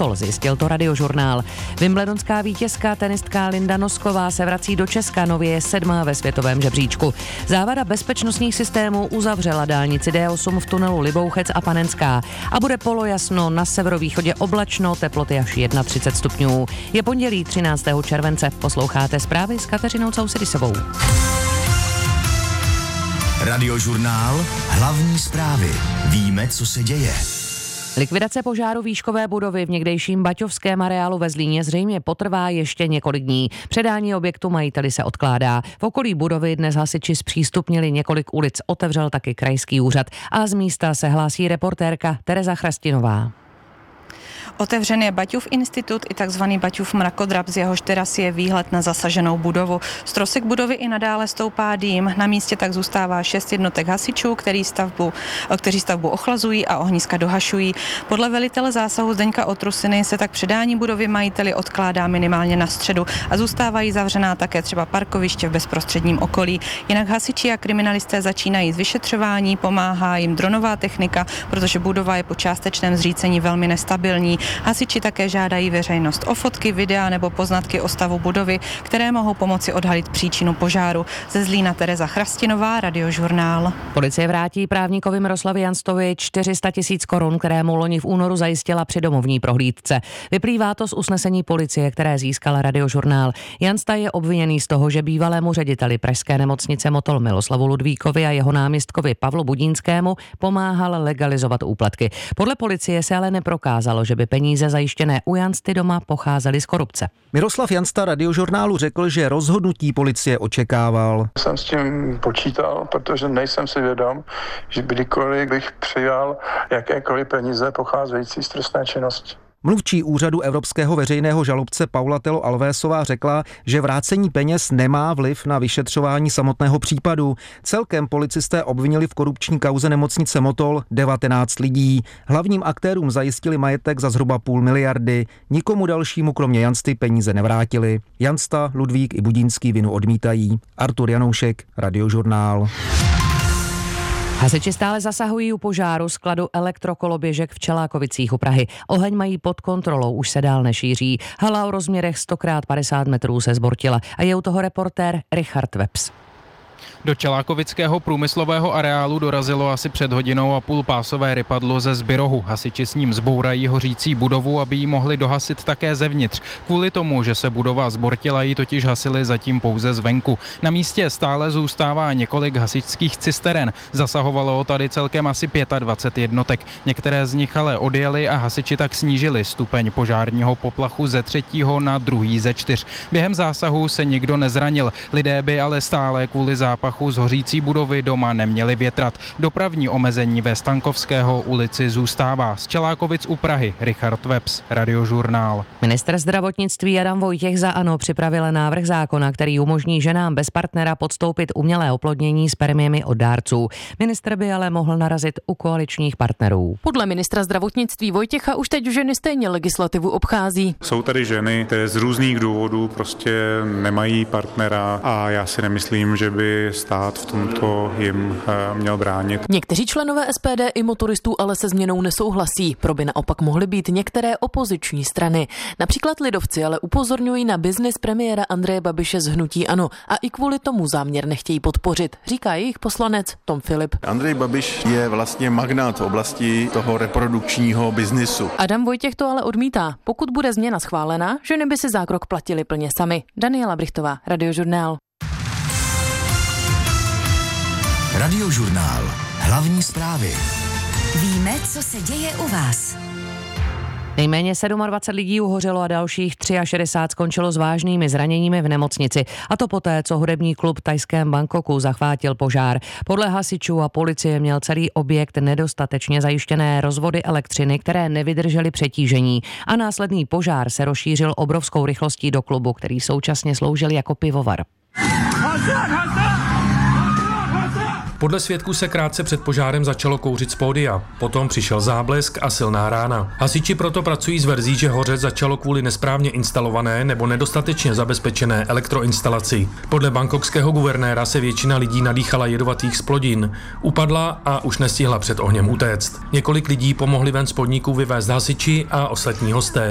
Motol, zjistil to Radiožurnál. Wimbledonská vítězka tenistka Linda Nosková se vrací do Česka, nově je 7. ve světovém žebříčku. Závada bezpečnostních systémů uzavřela dálnici D8 v tunelu Libouchec a Panenská a bude polojasno, na severovýchodě oblačno, teploty až 31 stupňů. Je pondělí 13. července. Posloucháte zprávy s Kateřinou Causedisovou. Radiožurnál, hlavní zprávy. Víme, co se děje. Likvidace požáru výškové budovy v někdejším baťovském areálu ve Zlíně zřejmě potrvá ještě několik dní. Předání objektu majiteli se odkládá. V okolí budovy dnes hasiči zpřístupnili několik ulic, otevřel taky krajský úřad a z místa se hlásí reportérka Tereza Chrastinová. Otevřen je Baťův institut i takzvaný Baťův mrakodrap, z jehož terasy je výhled na zasaženou budovu. Z trosek budovy i nadále stoupá dým. Na místě tak zůstává 6 jednotek hasičů, kteří stavbu ochlazují a ohniska dohašují. Podle velitele zásahu Zdeňka Otrusiny se tak předání budovy majiteli odkládá minimálně na středu a zůstávají zavřená také třeba parkoviště v bezprostředním okolí. Jinak hasiči a kriminalisté začínají s vyšetřování, pomáhá jim dronová technika, protože budova je po částečném zřícení velmi nestabilní. Hasiči také žádají veřejnost o fotky, videa nebo poznatky o stavu budovy, které mohou pomoci odhalit příčinu požáru. Ze Zlína Tereza Chrastinová, Radiožurnál. Policie vrátí právníkovi Miroslavi Janstovi 400 000 korun, které mu loni v únoru zajistila při domovní prohlídce. Vyplývá to z usnesení policie, které získal Radiožurnál. Jansta je obviněný z toho, že bývalému řediteli pražské nemocnice Motol Miloslavu Ludvíkovi a jeho náměstkovi Pavlu Budínskému pomáhal legalizovat úplatky. Podle policie se ale neprokázalo, že by peníze zajištěné u Jansty doma pocházely z korupce. Miroslav Jansta Radiožurnálu řekl, že rozhodnutí policie očekával. Jsem s tím počítal, protože nejsem si vědom, že kdykoliv bych přijal jakékoliv peníze pocházející z trestné činnosti. Mluvčí úřadu evropského veřejného žalobce Paula Telo Alvésová řekla, že vrácení peněz nemá vliv na vyšetřování samotného případu. Celkem policisté obvinili v korupční kauze nemocnice Motol 19 lidí. Hlavním aktérům zajistili majetek za zhruba 500 miliardy. Nikomu dalšímu kromě Jansty peníze nevrátili. Jansta, Ludvík i Budínský vinu odmítají. Artur Janoušek, Radiožurnál. Hasiči stále zasahují u požáru skladu elektrokoloběžek v Čelákovicích u Prahy. Oheň mají pod kontrolou, už se dál nešíří. Hala o rozměrech 100x50 metrů se zbortila a je u toho reportér Richard Webs. Do Čelákovického průmyslového areálu dorazilo asi před hodinou a půl pásové rypadlo ze Zbyrohu. Hasiči s ním zbourají hořící budovu, aby ji mohli dohasit také zevnitř. Kvůli tomu, že se budova zbortila, ji totiž hasili zatím pouze zvenku. Na místě stále zůstává několik hasičských cisteren. Zasahovalo tady celkem asi 25 jednotek. Některé z nich ale odjeli a hasiči tak snížili stupeň požárního poplachu ze 3. na 2. ze 4. Během zásahu se nikdo nezranil. Lidé by ale stále kvůli zápachu z hořící budovy doma neměli větrat. Dopravní omezení ve Stankovského ulici zůstává. Z Čelákovic u Prahy, Richard Webs, Radiožurnál. Ministr zdravotnictví Adam Vojtěch za ANO připravil návrh zákona, který umožní ženám bez partnera podstoupit umělé oplodnění spermiemi od dárců. Ministr by ale mohl narazit u koaličních partnerů. Podle ministra zdravotnictví Vojtěcha už teď ženy stejně legislativu obchází. Jsou tady ženy, které z různých důvodů prostě nemají partnera a já si nemyslím, že by stát v tomto jim měl bránit. Někteří členové SPD i motoristů ale se změnou nesouhlasí. Pro by naopak mohly být některé opoziční strany. Například lidovci ale upozorňují na biznis premiéra Andreje Babiše z hnutí ANO a i kvůli tomu záměr nechtějí podpořit, říká jejich poslanec Tom Filip. Andrej Babiš je vlastně magnát v oblasti toho reprodukčního biznisu. Adam Vojtěch to ale odmítá. Pokud bude změna schválena, ženy by si zákrok platili plně sami. Daniela Brichtová, Radiožurnál. Radiožurnál. Hlavní zprávy. Víme, co se děje u vás. Nejméně 27 lidí uhořelo a dalších 63 skončilo s vážnými zraněními v nemocnici. A to poté, co hudební klub v thajském Bangkoku zachvátil požár. Podle hasičů a policie měl celý objekt nedostatečně zajištěné rozvody elektřiny, které nevydržely přetížení. A následný požár se rozšířil obrovskou rychlostí do klubu, který současně sloužil jako pivovar. Podle svědků se krátce před požárem začalo kouřit z pódia. Potom přišel záblesk a silná rána. Hasiči proto pracují s verzí, že hořet začalo kvůli nesprávně instalované nebo nedostatečně zabezpečené elektroinstalaci. Podle bangkokského guvernéra se většina lidí nadýchala jedovatých splodin. Upadla a už nestihla před ohněm utéct. Několik lidí pomohli ven z podniku vyvést hasiči a ostatní hosté.